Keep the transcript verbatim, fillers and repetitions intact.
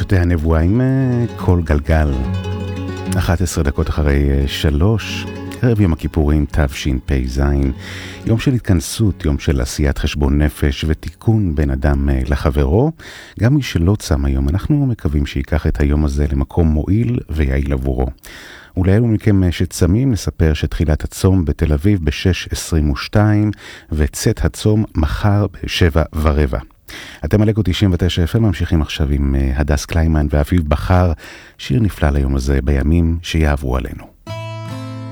שופטי הנבואה עם כל גלגל. אחת עשרה דקות אחרי שלוש, ערב יום הכיפורים תשפ"ז, יום של התכנסות, יום של עשיית חשבון נפש ותיקון בין אדם לחברו. גם מי שלא צם היום, אנחנו מקווים שיקח את היום הזה למקום מועיל ויעיל עבורו. ולאלו מכם שצמים נספר שתחילת הצום בתל אביב ב-שש עשרים ושתיים וצאת הצום מחר ב-שבע ורבע. אתם על אקו תשעים ותשע אף אם ממשיכים עכשיו עם הדס קליימן ואביב בחר, שיר נפלא ליום הזה בימים שיעברו עלינו.